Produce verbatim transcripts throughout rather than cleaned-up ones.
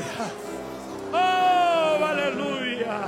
aleluia. Oh, aleluia.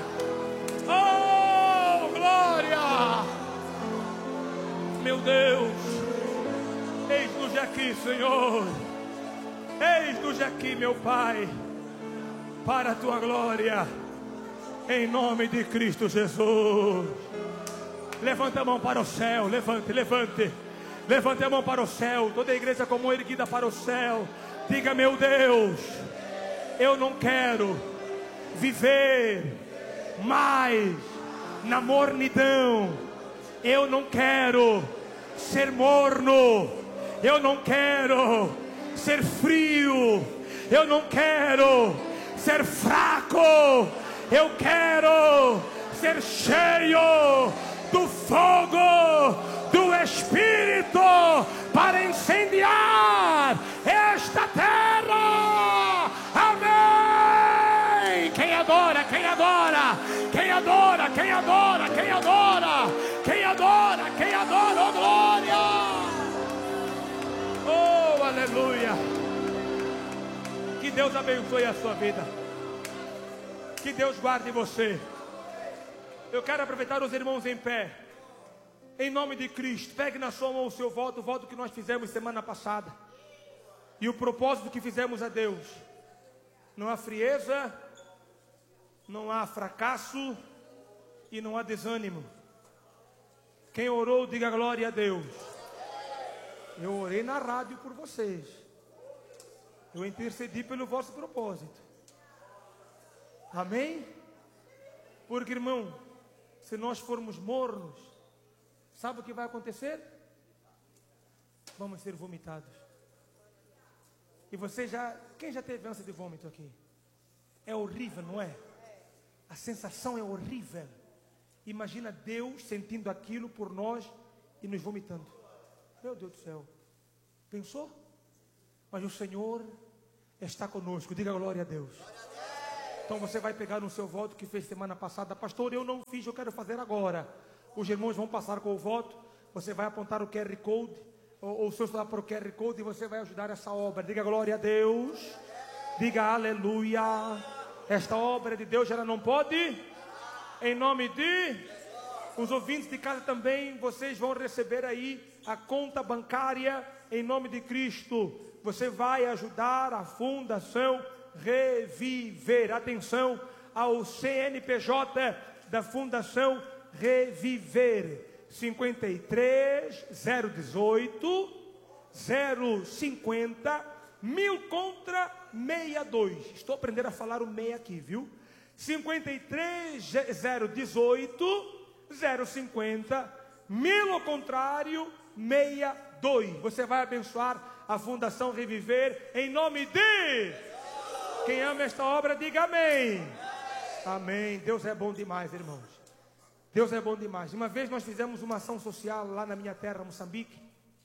Oh, glória. Meu Deus, eis-nos aqui, Senhor. Eis-nos aqui, meu Pai, para a tua glória, em nome de Cristo Jesus. Levanta a mão para o céu, levante, levante. Levante a mão para o céu, toda a igreja com a mão erguida para o céu. Diga: meu Deus, eu não quero viver mais na mornidão. Eu não quero ser morno. Eu não quero ser frio. Eu não quero ser fraco. Eu quero ser cheio do fogo do Espírito para incendiar esta terra. Amém. Quem adora, quem adora, quem adora, quem adora, quem adora, quem adora, quem adora, oh glória. Oh, aleluia. Que Deus abençoe a sua vida. Que Deus guarde você. Eu quero aproveitar os irmãos em pé. Em nome de Cristo, pegue na sua mão o seu voto, o voto que nós fizemos semana passada. E o propósito que fizemos a Deus. Não há frieza, não há fracasso e não há desânimo. Quem orou, diga glória a Deus. Eu orei na rádio por vocês. Eu intercedi pelo vosso propósito. Amém? Porque, irmão, se nós formos mornos, sabe o que vai acontecer? Vamos ser vomitados. E você já... Quem já teve ânsia de vômito aqui? É horrível, não é? A sensação é horrível. Imagina Deus sentindo aquilo por nós e nos vomitando. Meu Deus do céu. Pensou? Mas o Senhor está conosco. Diga glória a Deus. Então você vai pegar no seu voto que fez semana passada. Pastor, eu não fiz, eu quero fazer agora. Os irmãos vão passar com o voto. Você vai apontar o Q R Code, ou, ou o seu celular para o Q R Code, e você vai ajudar essa obra. Diga glória a Deus. Diga aleluia. Esta obra de Deus, ela não pode. Em nome de... Os ouvintes de casa também, vocês vão receber aí a conta bancária em nome de Cristo. Você vai ajudar a Fundação Reviver. Atenção ao C N P J da Fundação Reviver. cinco três, zero dezoito, zero cinquenta, mil contra sessenta e dois. Estou aprendendo a falar o meia aqui, viu? cinco três, zero dezoito, zero cinquenta, mil ao contrário, sessenta e dois. Você vai abençoar a Fundação Reviver em nome de... Quem ama esta obra, diga amém. Amém. Deus é bom demais, irmãos. Deus é bom demais. Uma vez nós fizemos uma ação social lá na minha terra, Moçambique.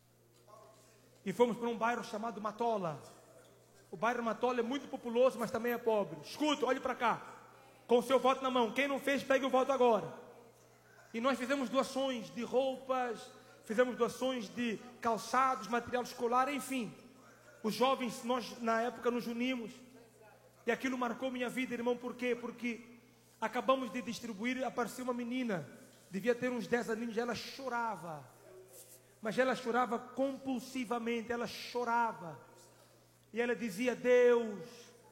E fomos para um bairro chamado Matola. O bairro Matola é muito populoso, mas também é pobre. Escuta, olhe para cá. Com o seu voto na mão. Quem não fez, pegue o voto agora. E nós fizemos doações de roupas, fizemos doações de calçados, material escolar, enfim. Os jovens, nós na época nos unimos. E aquilo marcou minha vida, irmão. Por quê? Porque acabamos de distribuir, apareceu uma menina, devia ter uns dez aninhos, ela chorava. Mas ela chorava compulsivamente, ela chorava. E ela dizia: Deus,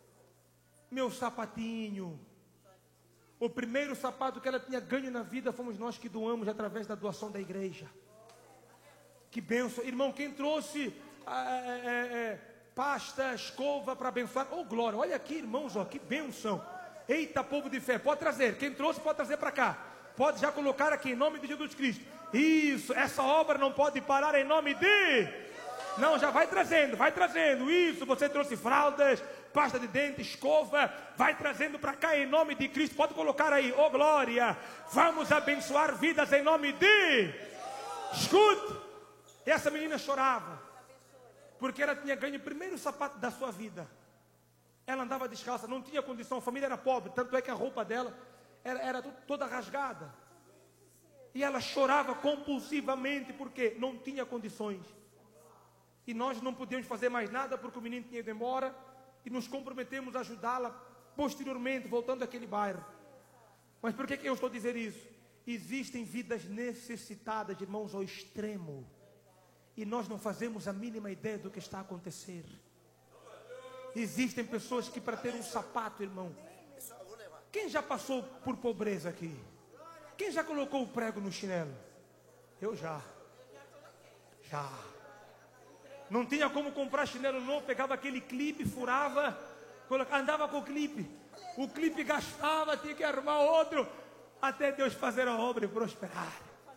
meu sapatinho. O primeiro sapato que ela tinha ganho na vida fomos nós que doamos através da doação da igreja. Que bênção. Irmão, quem trouxe é, é, é, pasta, escova para abençoar? Oh, glória, olha aqui, irmãos, ó, que bênção. Eita, povo de fé, pode trazer. Quem trouxe pode trazer para cá. Pode já colocar aqui em nome de Jesus Cristo. Isso, essa obra não pode parar em nome de... Não, já vai trazendo, vai trazendo. Isso, você trouxe fraldas, pasta de dente, escova. Vai trazendo para cá em nome de Cristo. Pode colocar aí, oh glória. Vamos abençoar vidas em nome de... Escute, essa menina chorava. Porque ela tinha ganho o primeiro sapato da sua vida. Ela andava descalça, não tinha condição, a família era pobre. Tanto é que a roupa dela era, era toda rasgada. E ela chorava compulsivamente porque não tinha condições. E nós não podíamos fazer mais nada porque o menino tinha ido embora. e nos comprometemos a ajudá-la posteriormente, voltando àquele bairro. Mas por que que eu estou a dizer isso? Existem vidas necessitadas, irmãos, ao extremo, e nós não fazemos a mínima ideia do que está a acontecer. Existem pessoas que, para ter um sapato, irmão, quem já passou por pobreza aqui? Quem já colocou o prego no chinelo? Eu já. Já. Não tinha como comprar chinelo novo, pegava aquele clipe, furava, colocava, andava com o clipe. O clipe gastava, tinha que arrumar outro, até Deus fazer a obra e prosperar.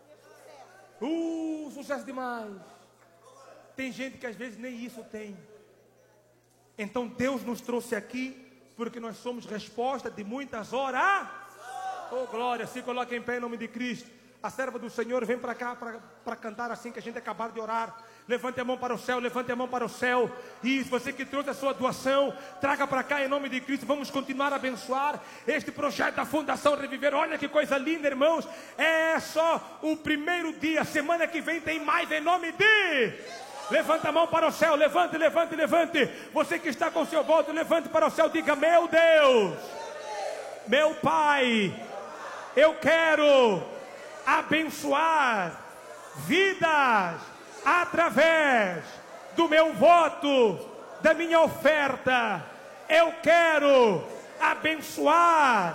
Uh, sucesso demais. Tem gente que às vezes nem isso tem. Então Deus nos trouxe aqui porque nós somos resposta de muitas horas. Oh glória, se coloque em pé em nome de Cristo. A serva do Senhor vem para cá para cantar assim que a gente acabar de orar. Levante a mão para o céu, levante a mão para o céu. E você que trouxe a sua doação, traga para cá em nome de Cristo. Vamos continuar a abençoar este projeto da Fundação Reviver. Olha que coisa linda, irmãos. É só o primeiro dia. Semana que vem tem mais em nome de... Levanta a mão para o céu, levante, levante, levante. Você que está com o seu voto, levante para o céu, diga: meu Deus, meu Pai, eu quero abençoar vidas através do meu voto, da minha oferta. Eu quero abençoar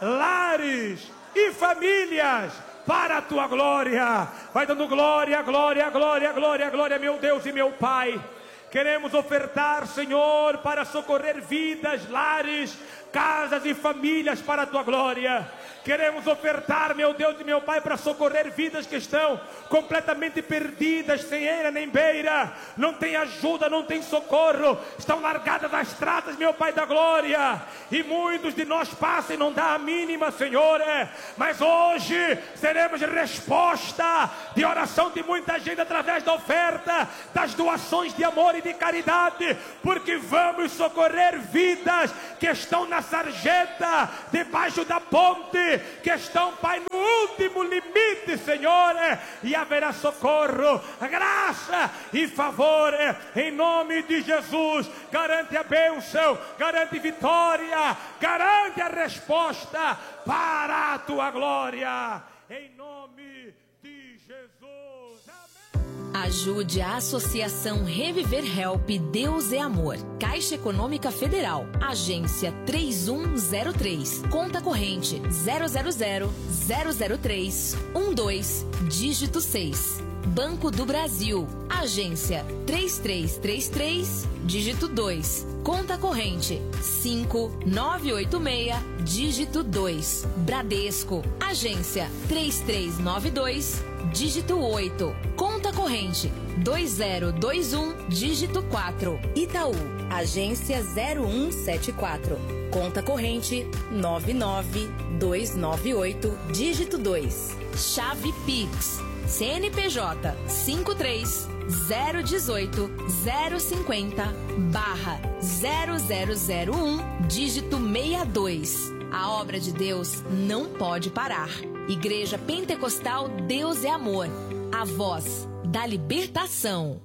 lares e famílias para a tua glória. Vai dando glória, glória, glória, glória, glória, meu Deus e meu Pai. Queremos ofertar, Senhor, para socorrer vidas, lares, casas e famílias para a tua glória. Queremos ofertar, meu Deus e meu Pai, para socorrer vidas que estão completamente perdidas, sem eira nem beira, não tem ajuda, não tem socorro, estão largadas das estradas, meu Pai da glória. E muitos de nós passam e não dá a mínima, Senhor. Mas hoje seremos resposta de oração de muita gente através da oferta, das doações de amor e de caridade, porque vamos socorrer vidas que estão na sarjeta, debaixo da ponte, que estão, Pai, no último limite, Senhor, e haverá socorro, graça e favor, em nome de Jesus. Garante a bênção, garante vitória, garante a resposta para a tua glória, em nome de Jesus. Amém. Ajude a Associação Reviver Help Deus é Amor. Caixa Econômica Federal. Agência três um zero três. Conta corrente zero zero zero zero zero três um dois, dígito seis. Banco do Brasil. Agência três três três três, dígito dois. Conta corrente cinco nove oito seis, dígito dois. Bradesco. Agência três três nove dois, dígito oito. Conta corrente dois zero dois um, dígito quatro. Itaú. Agência zero um sete quatro. Conta corrente nove nove dois nove oito, dígito dois. Chave Pix. C N P J cinco três zero um oito zero cinco zero barra zero zero zero um, dígito sessenta e dois. A obra de Deus não pode parar. Igreja Pentecostal Deus é Amor. A voz da libertação.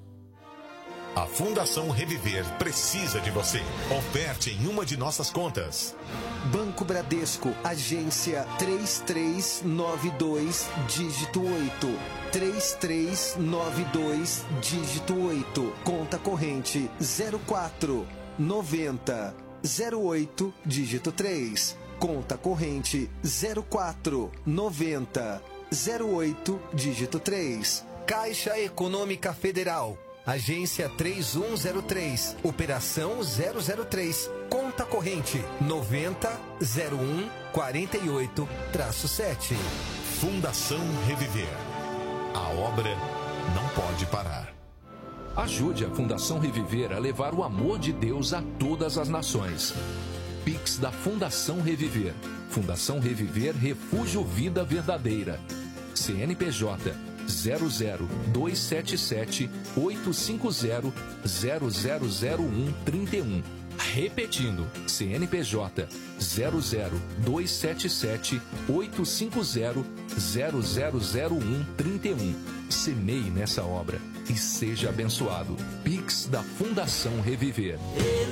A Fundação Reviver precisa de você. Oferte em uma de nossas contas. Banco Bradesco, agência três três nove dois, dígito oito. três três nove dois, dígito oito. Conta corrente zero quatro noventa zero oito, dígito três. Conta corrente zero quatro noventa zero oito, dígito três. Caixa Econômica Federal. Agência três um zero três, Operação zero zero três, Conta corrente noventa zero um quarenta e oito, sete. Fundação Reviver. A obra não pode parar. Ajude a Fundação Reviver a levar o amor de Deus a todas as nações. Pix da Fundação Reviver. Fundação Reviver Refúgio Vida Verdadeira. C N P J zero zero dois sete sete oito cinco zero zero zero zero um três um. Repetindo, C N P J zero zero dois sete sete oito cinco zero zero zero zero um três um. Semeie nessa obra e seja abençoado. Pix da Fundação Reviver.